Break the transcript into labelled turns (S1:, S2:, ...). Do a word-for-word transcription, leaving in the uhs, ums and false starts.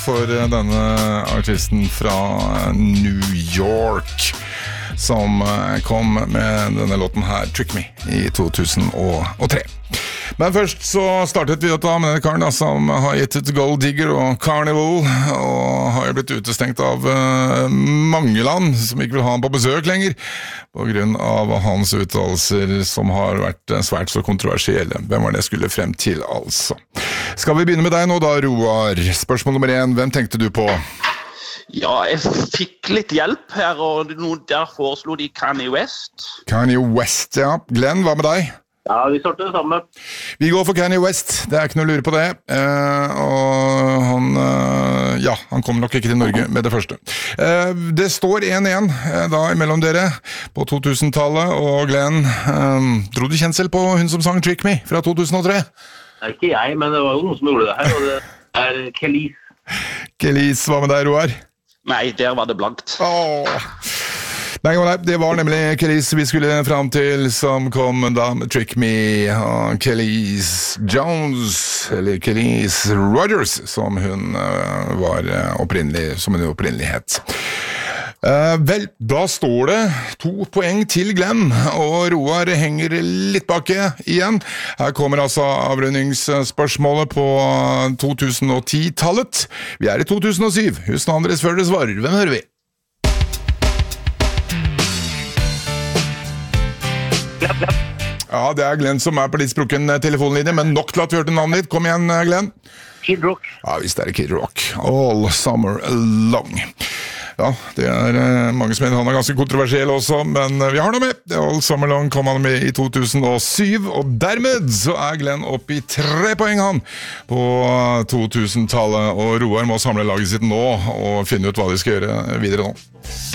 S1: for denne artisten fra New York, som kom med denne låten her, Trick Me, i to tusen og tre. Men først så startet vi å ta med denne karen da, som har gitt ut Gold Digger og Carnival, og har jo blitt utestengt av uh, mange land som ikke vil ha han på besøk lenger, på grunn av hans uttalelser som har vært svært så kontroversielle. Hvem var det jeg skulle frem til, altså? Skal vi begynne med deg nå da, Roar? Spørsmål nummer én, hvem tenkte du på?
S2: Ja, jeg fikk litt hjelp her, og noen der foreslo de Kanye West.
S1: Kanye West, ja. Glenn, hva med deg?
S3: Ja, vi starter det samme.
S1: Vi går for Kanye West, det er ikke noe å lure på det. Eh, og han, eh, ja, han kommer nok ikke til Norge med det første. Eh, det står en en eh, da mellom dere på to tusen-tallet, og Glenn, eh, dro du kjensel på hun som sang Trick Me fra to tusen og tre?
S3: Det er ikke jeg, men det var jo noen som gjorde det her, og det er Kelis.
S1: Kelis, hva med deg, Roar?
S2: Nei, der var det blankt.
S1: Åh... Nei, nei, det var nemlig Kelis vi skulle frem til, som kom da med Trick Me, og Kelis Jones, eller Kelis Rogers, som hun uh, var opprinnelig, som hun opprinnelig het. Uh, vel, da står det to poeng til Glenn, og Roar henger litt bak igjen. Her kommer altså avrundingsspørsmålet på to tusen og ti-tallet. Vi er i to tusen og syv. Husk navnet deres før dere svarer. Hvem hører vi? Ja, det er Glenn som er på litt sprukken telefonlinje, men nok til at vi hørte navnet ditt. Kom igjen, Glenn.
S3: Kid Rock.
S1: Ja, visst er det Kid Rock. All Summer Long. Ja, det er uh, mange som mener han er ganske kontroversiell også, men uh, vi har noe med. All Summer Long kom han med i to tusen og syv, og dermed så er Glenn oppe i tre poeng han på to tusen-tallet, og Roar må samle laget sitt nå og finne ut hva de skal gjøre videre nå.